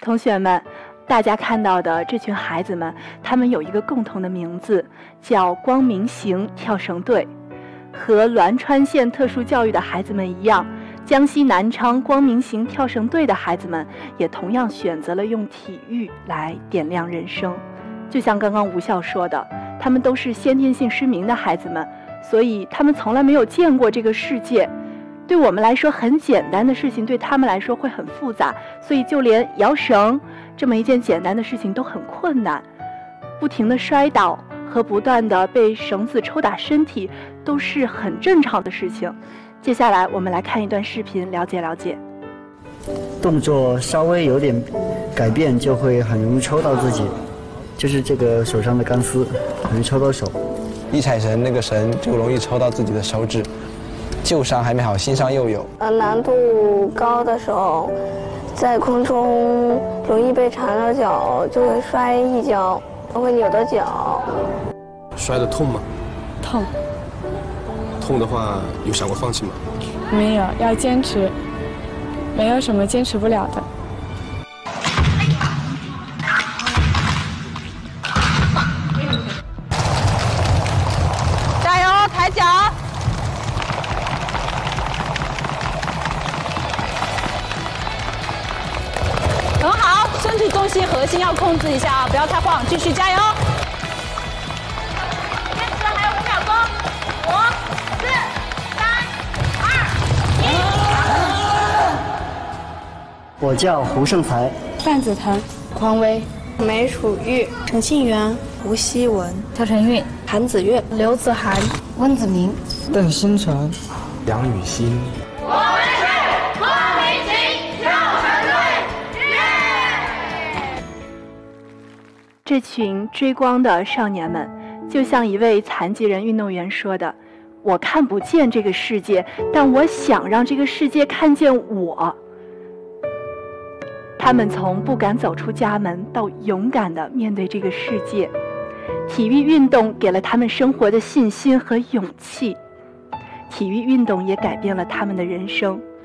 同学们，大家看到的这群孩子们，他们有一个共同的名字，叫光明行跳绳队。和栾川县特殊教育的孩子们一样，江西南昌光明行跳绳队的孩子们也同样选择了用体育来点亮人生。就像刚刚吴笑说的，他们都是先天性失明的孩子们，所以他们从来没有见过这个世界。对我们来说很简单的事情，对他们来说会很复杂，所以就连摇绳这么一件简单的事情都很困难。不停地摔倒和不断地被绳子抽打身体都是很正常的事情。接下来我们来看一段视频，了解了解。 动作稍微有点改变就会很容易抽到自己，就是这个手上的钢丝很容易抽到手， 一踩绳那个绳就容易抽到自己的手指，旧伤还没好，新伤又有。 难度高的时候，在空中容易被缠到脚，就会摔一跤，会扭到脚。 摔得痛吗？ 痛。 痛的话，有想过放弃吗？ 没有，要坚持，没有什么坚持不了的。 加油，抬脚！很好，身体重心、核心要控制一下啊，不要太晃，继续加油！坚持，还有5秒钟，5、4、3、2、1。 我叫胡胜才、 范子腾、 匡威、梅楚玉、 陈庆元、 吴希文、 赵晨韵、 韩子月、 刘子涵、 温子明、 邓新成、 杨雨欣。 我们是光明行跳绳队，耶！ 这群追光的少年们，就像一位残疾人运动员说的：“我看不见这个世界，但我想让这个世界看见我。”他们从不敢走出家门到勇敢地面对这个世界，体育运动给了他们生活的信心和勇气，体育运动也改变了他们的人生。